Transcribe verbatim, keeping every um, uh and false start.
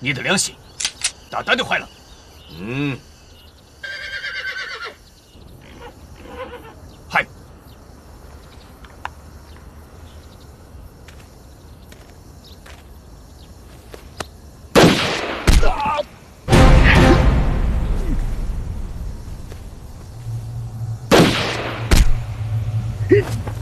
你的良心大大的坏了。嗯，嗨。 啊